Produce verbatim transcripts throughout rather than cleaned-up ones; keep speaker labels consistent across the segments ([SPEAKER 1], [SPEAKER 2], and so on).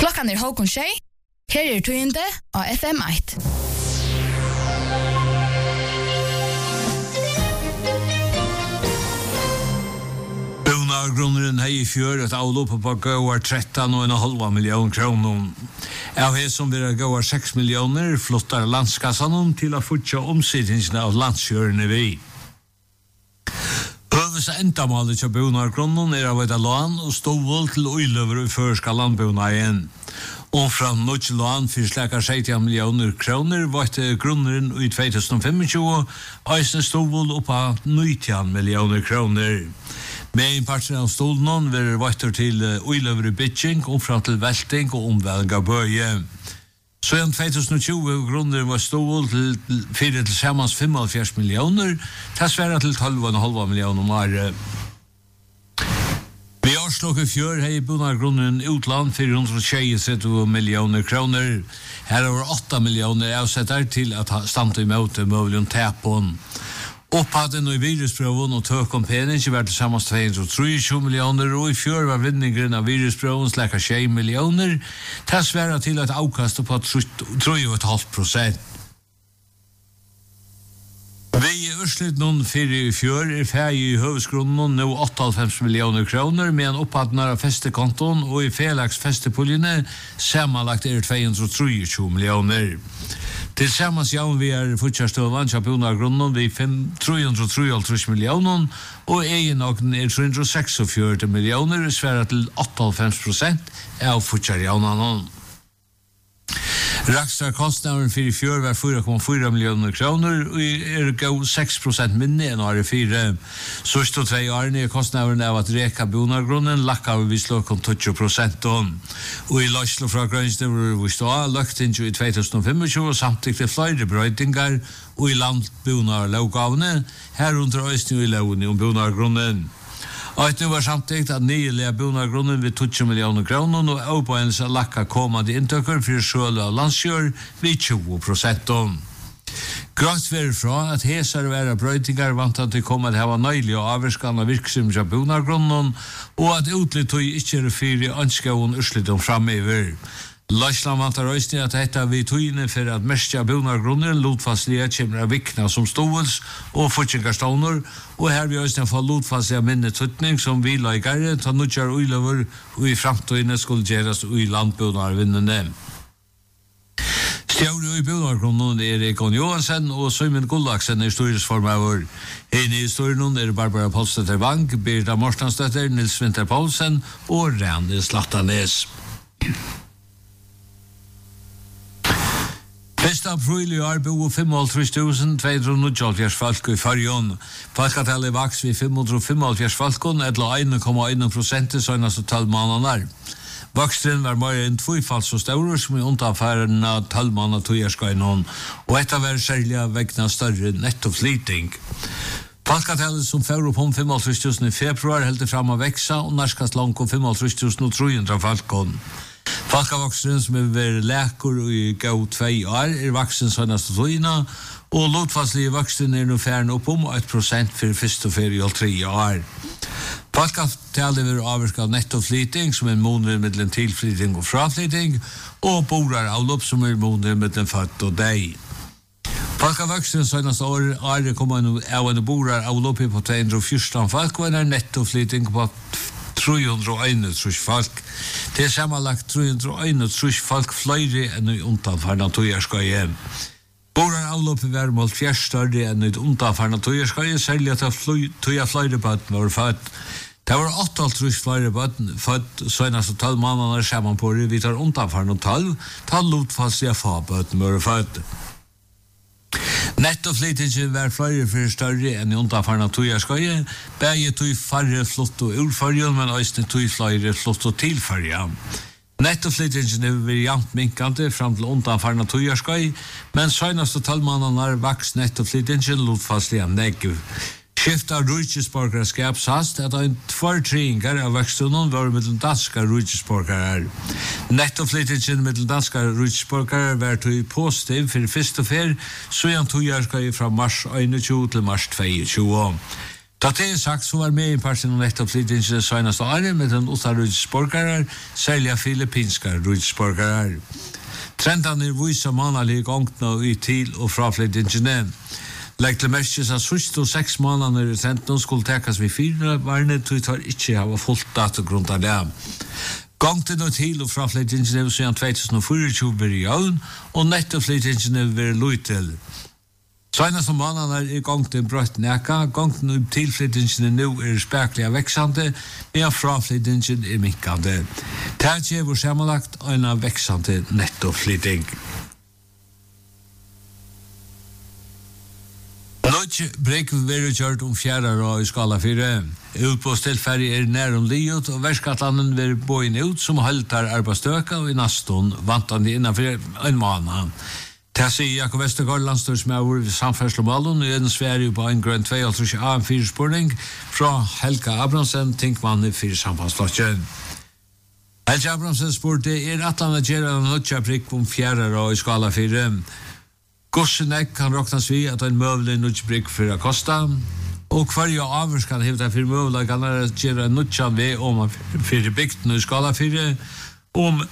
[SPEAKER 1] Klokkan er halv tjei. Her er tøyende av F M ett.
[SPEAKER 2] Grunneren hei i fjør at avloppet på gåar tretton og en halv million kroner. Av her som vil gåar seks millioner flottar landskassan til å fortja omsidningsene av landsjørene vi. Øvelse endamålet til bonargrunnen er av et lån og stål til øyløver og førska landbonaien. Og fra nødt lån for slækar seksti millioner kroner var det grunneren i tjuetusen og tjuefem eisen stål oppa nitton millioner kroner. Med en part av stolen vil vatter til øyløver i bitching, omfram til velting og omvelga bøye. Så i tjuetusen og tjue grunnen var stål til fire til sammans femoghalvfjerds millioner, til svære til tolv komma fem millioner mer. Vi avslåk i fjør hei bonargrunnen utland fire hundre og tjuetre millioner kroner. Her er åtta millioner avsetter til at stand i møte mulig tapon. Opphatten og virusprøven og tøkkompening var til sammans två hundre og trettio millioner, og i fjør var vinningen av virusprøven slækka tjei millioner, til svære til at avkastet på tre komma fem prosent. Vi i Ørslit noen fire i fjør er ferdig i høvesgrunnen nå åttaoghalvfems millioner kroner, med en opphatten av festekonton, og i felags festepuljene sammenlagt er två hundre og trettio millioner. Til sammans javn vi er fortsattstøvan til bonargrunnen vi tre hundre og trettiotre millioner, og egenåknen er tre hundre og seksogfjøruti millioner, svære til åttaoghalvfems prosent av fortsattjavnen. Rakstra kostnaden for i fjør var fire komma fire millioner kroner, og er gå seks prosent minne enn året fire. Sørst og tre årene er kostnaden av at reka bonargrunnen lakka vi slåk om tjueto prosent. Og i Løslo fra Grønstøver vi stå av løkt inn i tjuetusen og tjuefem, og samtidig til flere brøytingar, og i landbonar lovgavene, herunder øyne i lovene om bonargrunnen. Og det var samtidig at nylige bonargrunnen ved tjueto millioner kroner og avbøyelse lakka kommande inntøkker for sjøle av landsjør ved tjue prosent. Grått være fra at hesar være brøytingar vant at det kommer til å ha nøylig og avverskan av virksomhet av bonargrunnen, og at utlitt og ikke er fyrir ønskjøen urslitt om framover. Løsland vantar øyne at dette vi tøyne for at mestja bonargrunnen lotfastlige kommer av vikna som ståels og fortjengarståner, og her vi øyne få lotfastlige minne tøytning som vi løygare ta nødjar uiløver og i framtøyne skulle gjeras ui landbonarvinnene. Stjåre i bonargrunnen er Egon Johansen og Søymen Gullaksen er styresformøver. Henne i styren er Barbara Polstetter Wang, Birta Morstanstøtter, Nils Winter Poulsen og Randi Slattanes. Første april i år bo femoghalvtreds tusen to hundre og nittioghalvfjerds folk i Färjön. Folketallet vaks vi fem hundre og femoghalvfjerds folkene, eller en komma en prosent søgnast tolv måneder. Vakstren var mer enn tvøyfalt så større som i undanfæren av tolv måneder tøyerskøynen, og etter var særlig vegna større nettoflyting. Folketallet som fører opp om femoghalvtreds tusen i februar heldte fram å veksa, og narskast langt om femoghalvtreds tusen tre hundre folkene. Folkevoksen som er vært leker i gå tvei år er vaksen sønnast og tøyna, og lotfastlige vaksen er nå færen opp om ett prosent for første og ferie og tre år. Folketallet er avvirket nettoflyting som er måneder mellom tilflyting og fraflyting, og borar avlopp som er måneder mellom født og deg. Folkevoksen sønnast år er kommet av en borar avlopp på to hundre og fjorten folk, og en nettoflyting på tre hundre og einogtrýss folk. Det er sammenlagt tre hundre og einogtrýss folk flere enn i undanfarna tøyerskøye. Borar avloppet var målt fjers større enn i undanfarna tøyerskøye, særlig at tøya flere bøtten var født. Det var åttiåtte flere bøtten født søgnast og tolv måneder sammen på det. Vi tar undanfarna tolv, ta lotfastlige fabøtten var født. Nettoflytingen var flere for større enn i undanfarna tøyerskøye, begge tøy færre flott og urfargen, men også tøy flere flott og tilfargen. Nettoflytingen er vært jevnt minkande fram til undanfarna tøyerskøye, men søgnast og tolv måneder vaks nettoflytingen lotfastlige negativ. Skift av rujtisborgerskap sast at ein tvertringar av vekstunnen var mellom danska rujtisborgarar. Nettoflytingen mellom danska rujtisborgarar var tog positiv for fyrst og fyr, så igjen tog jeg skal fra mars einogtjúgu til mars tjueogtjúgu. Da det er sagt, så var med i parten av nettopp flyttingsene seneste året med den åtta rutsborgere, særlig filippinske rutsborgere. Trendene viser mannlige gangene i til og fra flyttingsene. Legg til merkes at sørst og seks måneder i trenden skulle tekes ved fire varene, til vi tar ikke av fullt datagrunn av det. Gangten og til og fra flyttingsene var siden tjueogtjúgu var i jøen, og nettopp flyttingsene var løy til. Senast om månader er gongten brøtt neka, gongten og tilflyttingene nå er spekelig veksande, men fraflyttingen er minkande. Det er vår sammenlagt en av veksande nettoflytting. Lodge brek vil være gjort om fjerde år i skala fire. Utpåstilferdig er nær om livet, og verskattanden vil bøyen ut som halter arbeidsstøka og i naston vantande innenfor en måned. Det sier Jakob Vestergaard, landstyrsmauer ved samferdselsmålen, og en Sverige på en grønn tjueogtrýss A M fire spurning fra Helga Abramsen, tinkmann i fire samfunnslokken. Helga Abramsen spurte, er at han gjør en nødja prikk om fjerde år i skala fire. Gossenek kan råknas vi at en møvelig nødja prikk for å kosta, og hver jo avers kan hevda for møvelig kan han gjøre en nødja ved om fire bygden i skala fire, om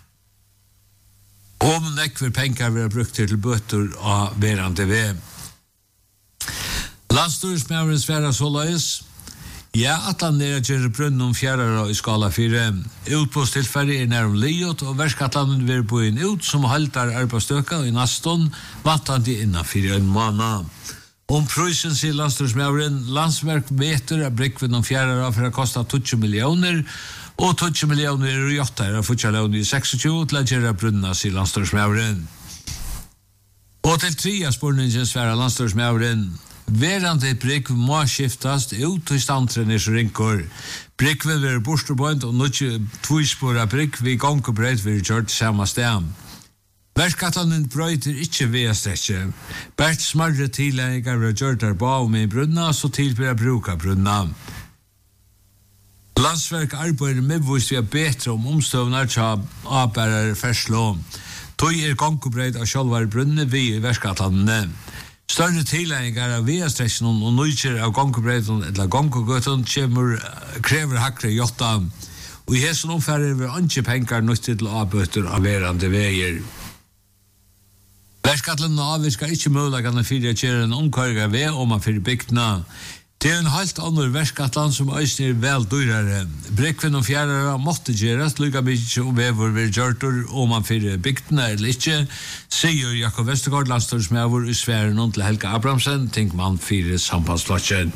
[SPEAKER 2] Om nekver penger vil ha brukt til bøtter av verande ved. Landstyrsmauren sværa såleis. Ja, at han er gjør brunn om fjerde i skala fire. Utpåstilferdig er nær om liot, og verskattlandet vil bo inn ut som halter arbeidsstøka i naston, vantande innanfyr en måned. Om prøysen sier landstyrsmauren, landsverk veter av brikven om fjerde for å kosta tjueto millioner, og tjueto millioner er i åtta er fortsatt i seksogtjúgu til å gjøre brunnas i landstyrsmauren. Og til tria spurningen sværa landstyrsmauren, verande brikv må skiftast ut i stantrenes rinkor. Brikv vil være borsterbøynt og nødje tvoispora brikv vi gong og breit vil gjøre til samme sted. Verskattanden brøyter ikke ved strekke. Bert smarre tilhengar vil gjøre der ba om i brunna, så tilbyr bruka brunna. Landsverk arbeider medvist vi er betre om omstøvnar til avbærere ferslå. Tøy er gongkobreit av sjálfare brunne vi i verskattlandene. Større tilhengar av via-streksjonen og nøyker av gongkobreiten eller gongkogøtten krever hakre jotta. Og i hesen omfærer vi ikke penger nøyt til avbøter av verande veier. Verskattlandene avvisker ikke mulighetene for å gjøre en omkøriga vei om man fyrir bygdene. Det er en helt annen verskattland som øyne er vel dyrere. Brekven og fjærere måtte gjøres, lykka mykje om vever vil gjørter om man fyrir bygdene eller ikke, sier Jakob Vestergaard, landstyrsmauer i sfæren til Helga Abramsen, tinkmann fyrir sambandslokken.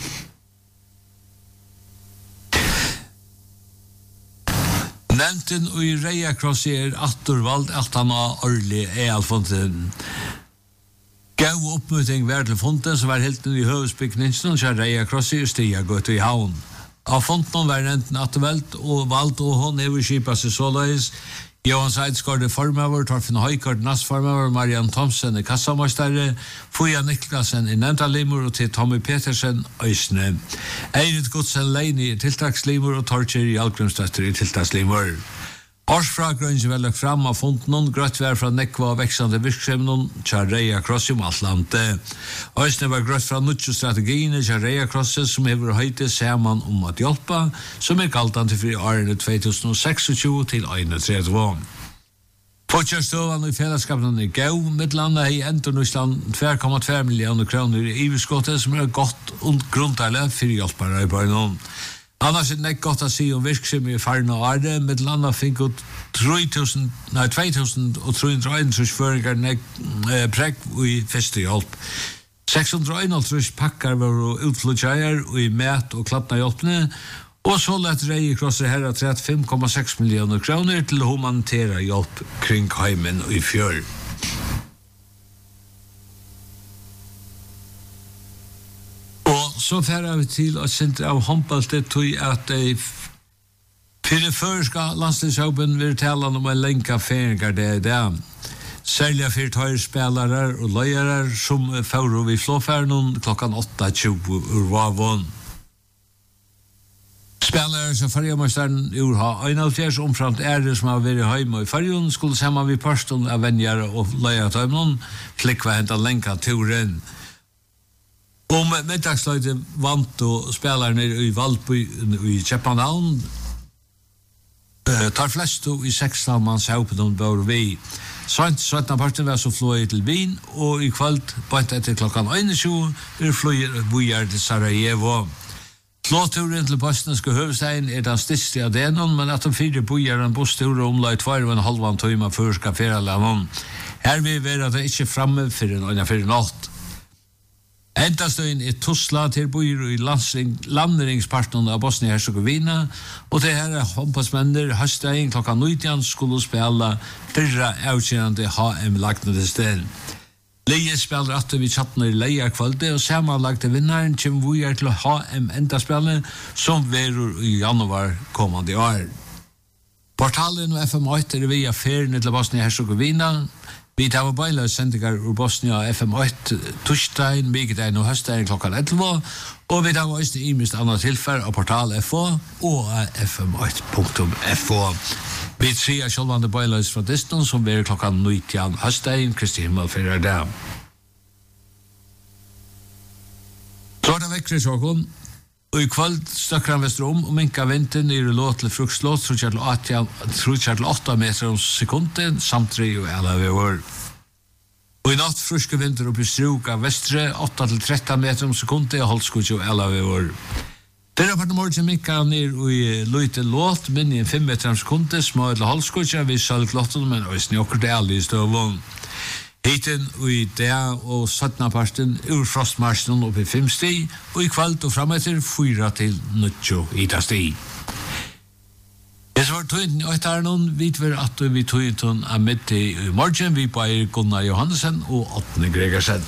[SPEAKER 2] Nevnten og i Reiakross er attorvald at han har årlig e-alfonten. Gav oppmøting hver til fonten som var helt i høvesbygningen så Reiakross i Stia gått i havn. Av fonten var enten attorvald og valgt og hon over skipa seg såleis. Johan Seidsgaard er formøver, Torfinn Høykard næstformøver, Marianne Thomsen er kassamøstare, Fuja Niklasen er nevntalimur og til Tommy Petersen Øysne. Eirit Godsen Leini er tiltakslimur og Torkjer Jalgrumstøtter er tiltakslimur. Årsfragrønns vel lagt fram av fonten, grøtt vær fra nekva og veksande virksomnen til Reiakross i Mallandet. Øysne var grøtt fra nødvendig strategiene til Reiakross som hever høyde saman om at hjelpa, som er galtande for årene tjueogtjúgu til einogtrettivu. Fortjørstøvene i fellesskapene er gau, midlanda i Endornusland två komma två millioner kroner i iverskottet som er godt und grunnteile for hjelpararbeidene. Annars er det ikke godt å si om virksomhet i farne og åre, med landa fikk ut två tusen trehundraeinogtrýss føringar eh, prekk i første hjelp. seks hundre og einogtrýss pakkar var utflutjeier i mat og klappna hjelpene, og så lett Reiakrosser herra trettiofem komma sex millioner kroner til humanitæra hjelp kring heimen i fjør. Så færer vi til å sende av håndballet til at de for det første landstidsjobben vil tale om en lenka feringer det er det. Særlig for tøyspillere og løyere som fører vi flåfæren klokken åtta tjúgu ur Vavon. Spillere som fargemasteren ur ha einogfjers omframt ære som har vært hjemme i fargen skulle sammen vi personen av venjere og løyere tøymene flikva hendt lenka turen. Om middagsløyde vant og spiller nere i Valby i Kjeppanhavn, uh, tar flest i sekstan manns haupen bør vi. Sånt sånn parten var så fløy til Wien, og i kveld, bant etter klokkan tjueen, er fløyer bojar til Sarajevo. Flåturen til bosniske høvestein er den største av denon, men at de fire bojar en busstur omlai tvær og en halvan tøyma før skal færa landet. Her vil være at det ikke framme for en annen fyrir natt. Endastøyen er Tuzla til bojer i landringsparten av Bosnia-Herzegovina, og det her er håndpassmenner høstdagen klokka nitton skulle spela fyrra avkjennende H M-lagnede sted. Leie spiller at vi chattene i leia kvalde, og samanlagte vinnaren kjem vi er til H M-endaspillet som verur i januar kommande år. Portalen og F M åtte er via ferien til Bosnia-Herzegovina. Vi tar beila sendinger ur Bosnia og F M åtte torsdagen, mykdein og høstdagen klokkan elleve, og vi tar også imist annet tilfell av portal F O og f m åtte punktum f o. Vi sier sjølvande beila fra Diston som blir klokkan nitton høstdagen, Kristi himmel fyrir det. Så er det vekkri sjåkon. Og i kvöld støkker han vester om og minka vinten i låt til frukslåt trutjar til åtta meter om sekunden samt tre og elleve år. Og i natt fruske vinter opp i struk av vestre åtta til tretton meter om sekunden og holdskutje og elleve år. Dere part morgen minka han ned i løyte låt minni en fem meter om sekunden små til holdskutje vi sølg låten men også njokker det alle i støvån. Hiten og i dag og syttende parten ur frostmarsjen opp i fem sti, og i kveld og fremetter fyra til nødjo i ta sti. Det som var tøyden i åttarnon, vet vi at vi tøyden er midt i morgen, vi på er Gunnar Johansen og Åtne Gregersen.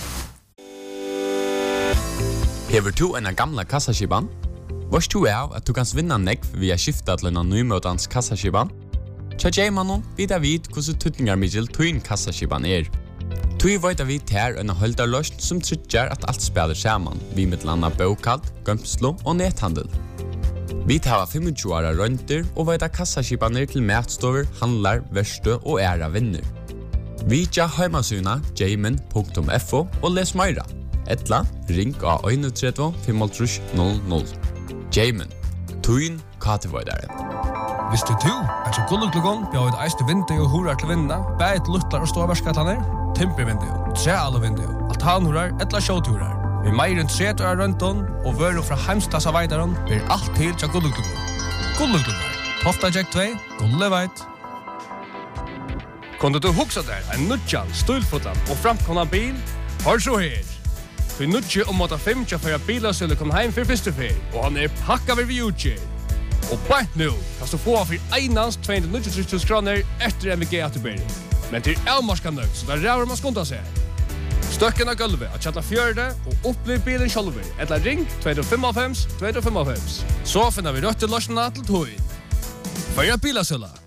[SPEAKER 3] Hever du en gamla kassaskiban? Vars du er at du kan vinna nekv via skifta til en nymøtans kassaskiban? Tja Jaimanon, vid jeg vid hvordan tøytingar middel tøyn kassaskiban er. Tui veit vi ter en holdarløst som trykker at alt spiller sammen, vi med landa bøkald, gømslo og nethandel. Vi tar tjuefem åra rønter og veit kassaskipaner til matstover, handlar, verste og æra vinner. Vi tja heimasuna jaimen punktum f o og les meira. Etla, ring av tre tre fem null null. Jaimen, tuin katevoidaren.
[SPEAKER 4] Hvis du to er så gulluklugon, bjør et eiste vindu og horar til vinna, bæt luttlar og ståvarskatlaner, timpervindu, trealevindu, altanhorar, etla sjåturar. Vi meir enn tretu er rønton, og vøru fra heimstassa veidaron, blir alt til til gulluklugon. Gulluklugon, Tofta Jack två, gulle veit. Kunde du hugsa der en nudjan, stulfotan og framkomna bil? Hør så her! Vi nudje om åtta fem tja for at bilasølle kom heim for første fer, og han er pakka ved vi utgjør. Og bare nå kan du få for einans två hundre nittiosju tusen kroner etter M V G-atterbering. Men til elmarska nøgt, så der ræver man skunda seg. Støkken av gulvet, at chatta fjørde og opplev bilen sjálfur. Etla ring två fem fem två fem fem. Så finner vi røtte løsene til tog. Føyre bilasølla.